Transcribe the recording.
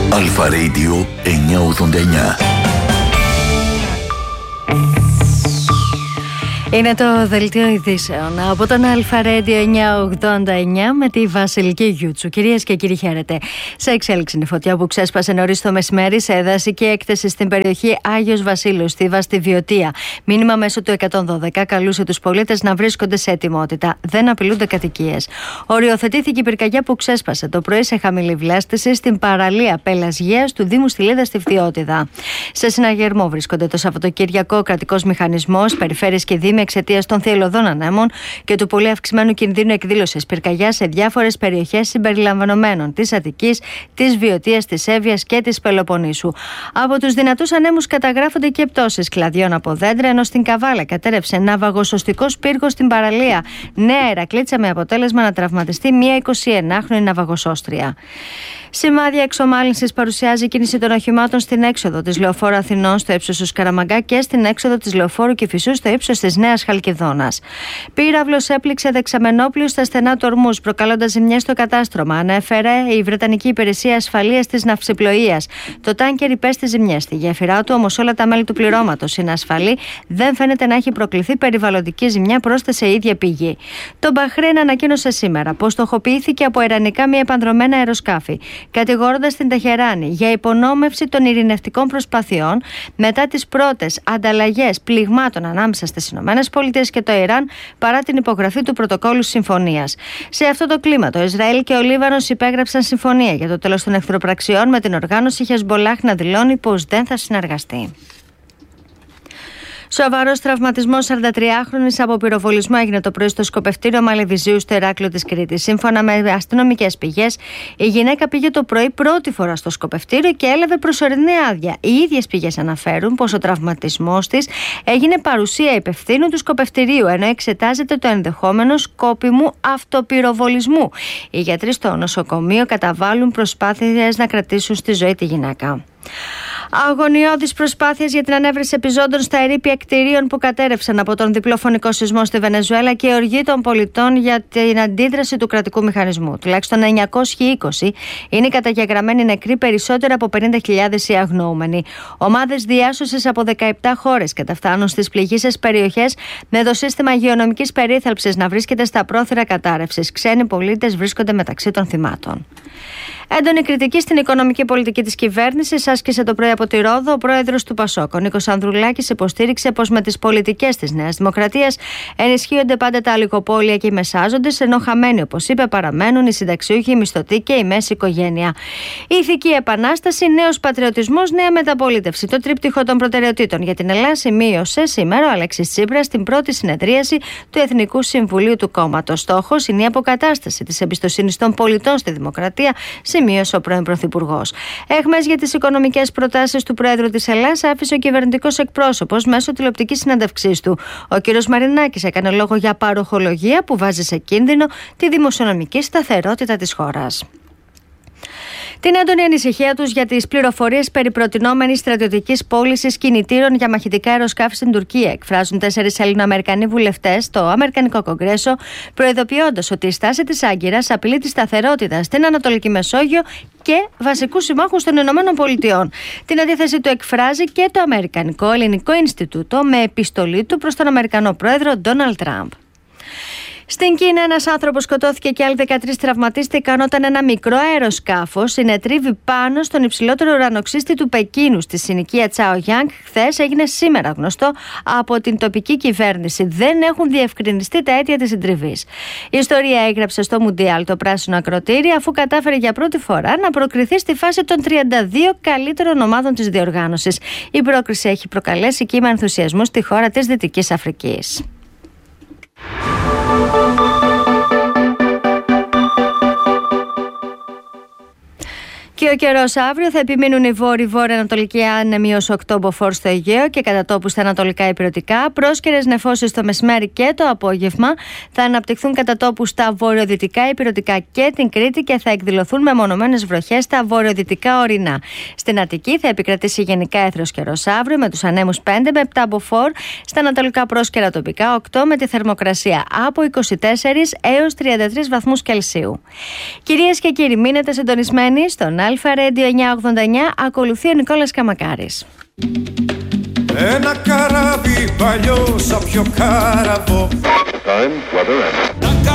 Αλφα Radio 989. Είναι το δελτίο ειδήσεων από τον Αλφα Radio 989 με τη Βασιλική Γιούτσου. Κυρίες και κύριοι, χαίρετε. Σε εξέλιξη είναι η φωτιά που ξέσπασε νωρίς το μεσημέρι σε δασική έκθεση στην περιοχή Άγιος Βασίλειος, στη Βαστιβιωτία. Μήνυμα μέσω του 112 καλούσε τους πολίτες να βρίσκονται σε ετοιμότητα. Δεν απειλούνται κατοικίες. Οριοθετήθηκε η πυρκαγιά που ξέσπασε το πρωί σε χαμηλή βλάστηση στην παραλία Πελασγίας του Δήμου Στυλίδα στη Φθιώτιδα. Σε συναγερμό βρίσκονται το Σαββατοκύριακο ο κρατικός μηχανισμός, περιφέρειες και δήμοι εξαιτίας των θειελωδών ανέμων και του πολύ αυξημένου κινδύνου εκδήλωσης πυρκαγιάς σε διάφορες περιοχές συμπεριλαμβανομένων της Αττικής, της Βιωτίας, της Εύβοιας και της Πελοποννήσου. Από τους δυνατούς ανέμους καταγράφονται και πτώσεις κλαδιών από δέντρα, ενώ στην Καβάλα κατέρευσε ναυαγοσωστικός πύργος στην παραλία Νέα Ηρακλήτσα με αποτέλεσμα να τραυματιστεί μία 21χρονη ναυαγοσώστρια. Σημάδια εξομάλυνσης παρουσιάζει η κίνηση των οχημάτων στην έξοδο της Λεωφόρου Αθηνών στο ύψος του Σκαραμαγκά και στην έξοδο της Λεωφόρου Κηφισού στο ύψος της Νέας Χαλκιδόνας. Πύραυλος έπληξε δεξαμενόπλιο στα στενά του ορμούς, προκαλώντας ζημιές στο κατάστρωμα, ανέφερε η Βρετανική Υπηρεσία Ασφαλείας της Ναυσιπλοείας. Το τάνκερ υπέστη ζημιές στη γέφυρά του, όμως όλα τα μέλη του πληρώματος είναι ασφαλή. Δεν φαίνεται να έχει προκληθεί περιβαλλοντική ζημιά, πρόσθεσε η ίδια πηγή. Το Μπαχρέιν ανακοίνωσε σήμερα πως στοχοποιήθηκε από ιρανικά μη επανδρομένα αεροσκάφη, κατηγορώντας την Τεχεράνη για υπονόμευση των ειρηνευτικών προσπαθειών μετά τις πρώτες ανταλλαγές πληγμάτων ανάμεσα στις ΗΠΑ και το Ιράν παρά την υπογραφή του πρωτοκόλλου συμφωνίας. Σε αυτό το κλίμα, το Ισραήλ και ο Λίβανος υπέγραψαν συμφωνία για το τέλος των εχθροπραξιών, με την οργάνωση Χεσμπολάχ να δηλώνει πως δεν θα συνεργαστεί. Σοβαρός τραυματισμός 43χρονης από πυροβολισμό έγινε το πρωί στο σκοπευτήριο Μαλεβιζίου στο Ηράκλειο της Κρήτης. Σύμφωνα με αστυνομικές πηγές, η γυναίκα πήγε το πρωί πρώτη φορά στο σκοπευτήριο και έλαβε προσωρινή άδεια. Οι ίδιες πηγές αναφέρουν πως ο τραυματισμός της έγινε παρουσία υπευθύνου του σκοπευτηρίου, ενώ εξετάζεται το ενδεχόμενο σκόπιμου αυτοπυροβολισμού. Οι γιατροί στο νοσοκομείο καταβάλουν προσπάθειες να κρατήσουν στη ζωή τη γυναίκα. Αγωνιώδεις προσπάθειες για την ανέβρεση επιζώντων στα ερείπια κτηρίων που κατέρευσαν από τον διπλοφωνικό σεισμό στη Βενεζουέλα και η οργή των πολιτών για την αντίδραση του κρατικού μηχανισμού. Τουλάχιστον 920 είναι οι καταγεγραμμένοι νεκροί, περισσότερο από 50.000 οι αγνοούμενοι. Ομάδες διάσωσης από 17 χώρες καταφτάνουν στις πληγείσες περιοχές, με το σύστημα υγειονομικής περίθαλψης να βρίσκεται στα πρόθυρα κατάρρευσης. Ξένοι πολίτες βρίσκονται μεταξύ των θυμάτων. Έντονη κριτική στην οικονομική πολιτική της κυβέρνησης άσκησε το πρωί από τη Ρόδο ο πρόεδρος του Πασόκ. Ο Νίκος Ανδρουλάκης υποστήριξε πως με τις πολιτικές της Νέας Δημοκρατίας ενισχύονται πάντα τα ολιγοπόλια και οι μεσάζοντες, ενώ χαμένοι, όπως είπε, παραμένουν οι συνταξιούχοι, οι μισθωτοί και η μέση οικογένεια. Η ηθική επανάσταση, νέος πατριωτισμός, νέα μεταπολίτευση. Το τρίπτυχο των προτεραιοτήτων για την Ελλάδα σημείωσε σήμερα ο Αλέξης Τσίπρας στην πρώτη συνεδρίαση του Εθνικού Συμβουλίου του κόμματος. Στόχος είναι η αποκατάσταση της εμπιστοσύνης των πολιτών στη δημοκρατία, σημείωσε ο πρώην Πρωθυπουργός. Έχμες για τις οικονομικές προτάσεις του Πρόεδρου της Ελλάδας άφησε ο κυβερνητικός εκπρόσωπος μέσω τηλεοπτικής συνέντευξής του. Ο κ. Μαρινάκης έκανε λόγο για παροχολογία που βάζει σε κίνδυνο τη δημοσιονομική σταθερότητα της χώρας. Την έντονη ανησυχία τους για τις πληροφορίες περί προτινόμενης στρατιωτικής πώλησης κινητήρων για μαχητικά αεροσκάφη στην Τουρκία εκφράζουν 4 Έλληνο-Αμερικανοί βουλευτές στο Αμερικανικό Κογκρέσο, προειδοποιώντας ότι η στάση της Άγκυρας απειλεί τη σταθερότητα στην Ανατολική Μεσόγειο και βασικούς συμμάχους των ΗΠΑ. Την αντίθεση του εκφράζει και το Αμερικανικό Ελληνικό Ινστιτούτο με επιστολή του προς τον Αμερικανό πρόεδρο Ντόναλντ Τραμπ. Στην Κίνα, ένας άνθρωπος σκοτώθηκε και άλλοι 13 τραυματίστηκαν όταν ένα μικρό αεροσκάφος συνετρίβει πάνω στον υψηλότερο ουρανοξύστη του Πεκίνου στη συνοικία Τσαογιάνγκ. Χθες έγινε σήμερα γνωστό από την τοπική κυβέρνηση. Δεν έχουν διευκρινιστεί τα αίτια της συντριβής. Η ιστορία έγραψε στο Μουντιάλ το πράσινο ακροτήρι, αφού κατάφερε για πρώτη φορά να προκριθεί στη φάση των 32 καλύτερων ομάδων της διοργάνωσης. Η πρόκριση έχει προκαλέσει κύμα ενθουσιασμού στη χώρα της Δυτικής Αφρικής. Και ο καιρός αύριο θα επιμείνουν οι βόρειο-ανατολικοί άνεμοι ως 8 μποφόρ στο Αιγαίο και κατά τόπου στα ανατολικά υπηρετικά. Πρόσκαιρες νεφώσεις το μεσημέρι και το απόγευμα θα αναπτυχθούν κατά τόπου στα βορειοδυτικά υπηρετικά και την Κρήτη και θα εκδηλωθούν μεμονωμένες βροχές στα βορειοδυτικά ορεινά. Στην Αττική θα επικρατήσει γενικά έθρος καιρός αύριο με τους ανέμους 5 με 7 μποφόρ, στα ανατολικά πρόσκαιρα τοπικά 8 με τη θερμοκρασία από 24 έως 33 βαθμούς Κελσίου. Κυρίες και κύριοι, μείνετε συντονισμένοι στον Αλφα Radio 989, ακολουθεί ο Νικόλας Καμακάρης. Ένα καράβι παλιό σαν πιο κάραβο.